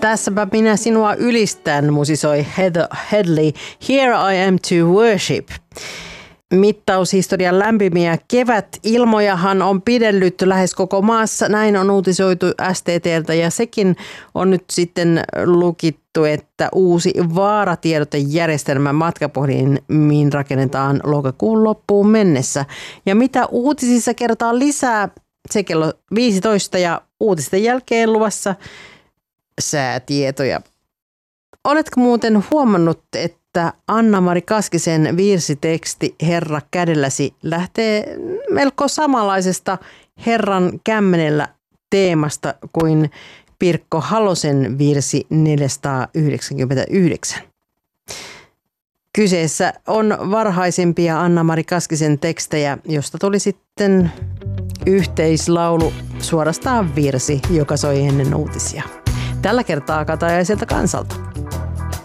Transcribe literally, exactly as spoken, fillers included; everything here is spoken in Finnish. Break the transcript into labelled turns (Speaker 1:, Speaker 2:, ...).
Speaker 1: Tässäpä minä sinua ylistän, musisoi Heather Headley. Here I am to worship. Mittaushistorian lämpimiä kevätilmojahan on pidellyt lähes koko maassa. Näin on uutisoitu S T T:ltä ja sekin on nyt sitten lukittu, että uusi vaaratiedotejärjestelmä matkapuhelimiin rakennetaan lokakuun loppuun mennessä. Ja mitä uutisissa kertaa lisää, se kello viisitoista ja uutisten jälkeen luvassa säätietoja. Oletko muuten huomannut, että Anna-Mari Kaskisen virsiteksti Herra kädelläsi lähtee melko samanlaisesta Herran kämmenellä teemasta kuin Pirkko Halosen virsi neljäsataayhdeksänkymmentäyhdeksän. Kyseessä on varhaisempia Anna-Mari Kaskisen tekstejä, josta tuli sitten yhteislaulu, suorastaan virsi, joka soi ennen uutisia. Tällä kertaa Katajaiselta kansalta.